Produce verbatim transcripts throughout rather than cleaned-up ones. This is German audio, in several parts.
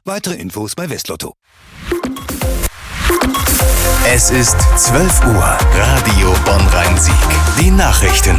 Weitere Infos bei Westlotto. Es ist zwölf Uhr. Radio Bonn-Rhein-Sieg. Die Nachrichten.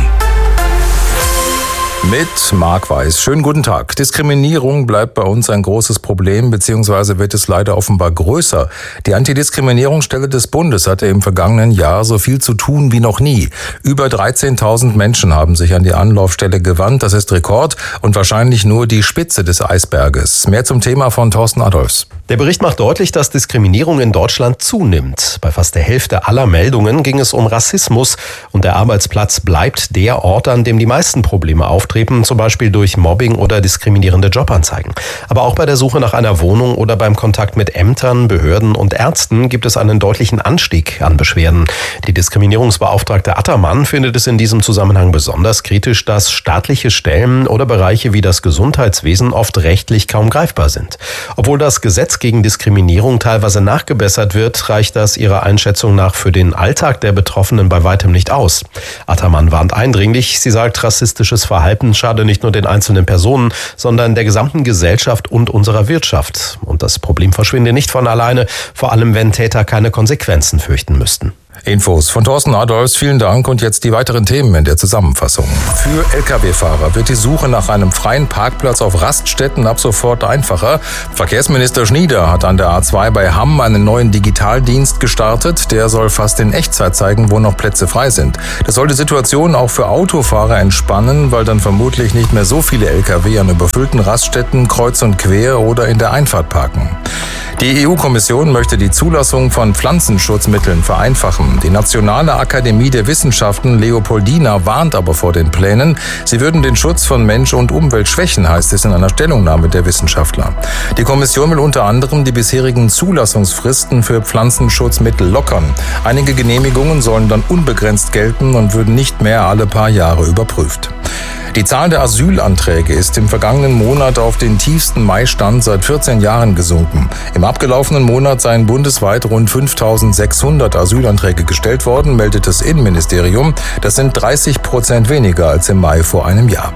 Mit Marc Weiß. Schönen guten Tag. Diskriminierung bleibt bei uns ein großes Problem, beziehungsweise wird es leider offenbar größer. Die Antidiskriminierungsstelle des Bundes hatte im vergangenen Jahr so viel zu tun wie noch nie. Über dreizehntausend Menschen haben sich an die Anlaufstelle gewandt. Das ist Rekord und wahrscheinlich nur die Spitze des Eisberges. Mehr zum Thema von Thorsten Adolfs. Der Bericht macht deutlich, dass Diskriminierung in Deutschland zunimmt. Bei fast der Hälfte aller Meldungen ging es um Rassismus und der Arbeitsplatz bleibt der Ort, an dem die meisten Probleme auftreten, zum Beispiel durch Mobbing oder diskriminierende Jobanzeigen. Aber auch bei der Suche nach einer Wohnung oder beim Kontakt mit Ämtern, Behörden und Ärzten gibt es einen deutlichen Anstieg an Beschwerden. Die Diskriminierungsbeauftragte Attermann findet es in diesem Zusammenhang besonders kritisch, dass staatliche Stellen oder Bereiche wie das Gesundheitswesen oft rechtlich kaum greifbar sind. Obwohl das Gesetz gegen Diskriminierung teilweise nachgebessert wird, reicht das ihrer Einschätzung nach für den Alltag der Betroffenen bei weitem nicht aus. Attermann warnt eindringlich. Sie sagt, rassistisches Verhalten schade nicht nur den einzelnen Personen, sondern der gesamten Gesellschaft und unserer Wirtschaft. Und das Problem verschwinde nicht von alleine, vor allem wenn Täter keine Konsequenzen fürchten müssten. Infos von Thorsten Adolfs, vielen Dank und jetzt die weiteren Themen in der Zusammenfassung. Für L K W-Fahrer wird die Suche nach einem freien Parkplatz auf Raststätten ab sofort einfacher. Verkehrsminister Schnieder hat an der A zwei bei Hamm einen neuen Digitaldienst gestartet. Der soll fast in Echtzeit zeigen, wo noch Plätze frei sind. Das soll die Situation auch für Autofahrer entspannen, weil dann vermutlich nicht mehr so viele L K W an überfüllten Raststätten kreuz und quer oder in der Einfahrt parken. Die E U-Kommission möchte die Zulassung von Pflanzenschutzmitteln vereinfachen. Die Nationale Akademie der Wissenschaften Leopoldina warnt aber vor den Plänen. Sie würden den Schutz von Mensch und Umwelt schwächen, heißt es in einer Stellungnahme der Wissenschaftler. Die Kommission will unter anderem die bisherigen Zulassungsfristen für Pflanzenschutzmittel lockern. Einige Genehmigungen sollen dann unbegrenzt gelten und würden nicht mehr alle paar Jahre überprüft. Die Zahl der Asylanträge ist im vergangenen Monat auf den tiefsten Mai-Stand seit vierzehn Jahren gesunken. Im abgelaufenen Monat seien bundesweit rund fünftausendsechshundert Asylanträge gestellt worden, meldet das Innenministerium. Das sind dreißig Prozent weniger als im Mai vor einem Jahr.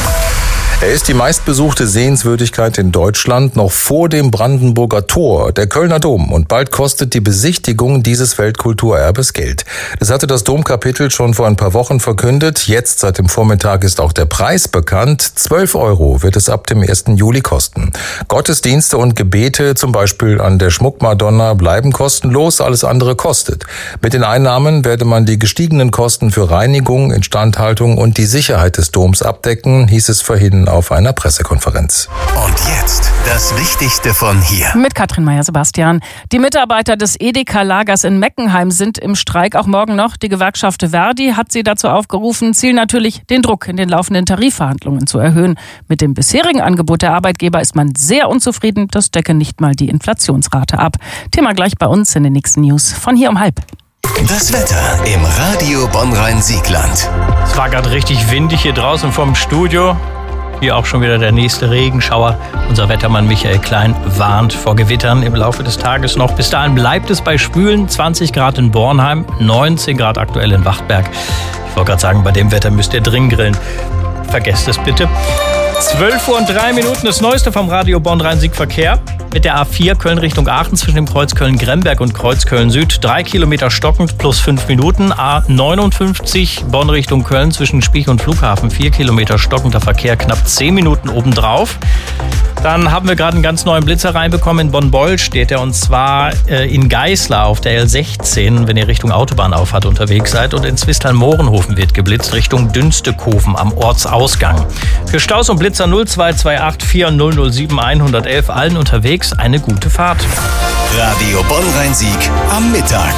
Er ist die meistbesuchte Sehenswürdigkeit in Deutschland, noch vor dem Brandenburger Tor, der Kölner Dom. Und bald kostet die Besichtigung dieses Weltkulturerbes Geld. Das hatte das Domkapitel schon vor ein paar Wochen verkündet. Jetzt, seit dem Vormittag, ist auch der Preis bekannt. zwölf Euro wird es ab dem ersten Juli kosten. Gottesdienste und Gebete, zum Beispiel an der Schmuckmadonna, bleiben kostenlos. Alles andere kostet. Mit den Einnahmen werde man die gestiegenen Kosten für Reinigung, Instandhaltung und die Sicherheit des Doms abdecken, hieß es vorhin auf einer Pressekonferenz. Und jetzt das Wichtigste von hier. Mit Katrin Meyer-Sebastian. Die Mitarbeiter des Edeka-Lagers in Meckenheim sind im Streik auch morgen noch. Die Gewerkschaft Verdi hat sie dazu aufgerufen, Ziel natürlich, den Druck in den laufenden Tarifverhandlungen zu erhöhen. Mit dem bisherigen Angebot der Arbeitgeber ist man sehr unzufrieden. Das decke nicht mal die Inflationsrate ab. Thema gleich bei uns in den nächsten News von hier um halb. Das Wetter im Radio Bonn-Rhein-Siegland. Es war gerade richtig windig hier draußen vom Studio. Hier auch schon wieder der nächste Regenschauer. Unser Wettermann Michael Klein warnt vor Gewittern im Laufe des Tages noch. Bis dahin bleibt es bei Schwülen. zwanzig Grad in Bornheim, neunzehn Grad aktuell in Wachtberg. Ich wollte gerade sagen, bei dem Wetter müsst ihr drin grillen. Vergesst es bitte. zwölf Uhr und drei Minuten, das Neueste vom Radio Bonn-Rhein-Sieg-Verkehr. Mit der A vier Köln Richtung Aachen zwischen dem Kreuz Köln-Gremberg und Kreuz Köln-Süd. Drei Kilometer stockend plus fünf Minuten. A neunundfünfzig Bonn Richtung Köln zwischen Spiech und Flughafen. Vier Kilometer stockender Verkehr, knapp zehn Minuten obendrauf. Dann haben wir gerade einen ganz neuen Blitzer reinbekommen. In Bonn-Boll steht er, und zwar äh, in Geißler auf der L sechzehn, wenn ihr Richtung Autobahnauffahrt unterwegs seid. Und in Zwistal-Mohrenhofen wird geblitzt, Richtung Dünstekofen am Ortsausgang. Für Staus und Blitzer null zwei zwei acht vier null null sieben eins eins eins allen unterwegs eine gute Fahrt. Radio Bonn-Rhein-Sieg am Mittag.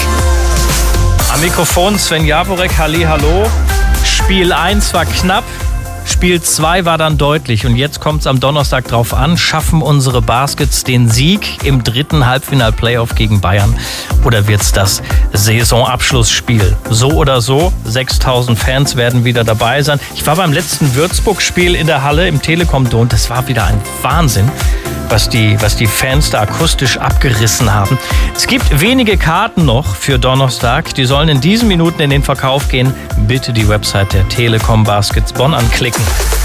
Am Mikrofon Sven Jaworek, halli, hallo. Spiel eins war knapp. Spiel zwei war dann deutlich und jetzt kommt es am Donnerstag drauf an, schaffen unsere Baskets den Sieg im dritten Halbfinal-Playoff gegen Bayern oder wird es das Saisonabschlussspiel? So oder so, sechstausend Fans werden wieder dabei sein. Ich war beim letzten Würzburg-Spiel in der Halle im Telekom-Dom, das war wieder ein Wahnsinn, was die, was die Fans da akustisch abgerissen haben. Es gibt wenige Karten noch für Donnerstag, die sollen in diesen Minuten in den Verkauf gehen. Bitte die Website der Telekom Baskets Bonn anklicken.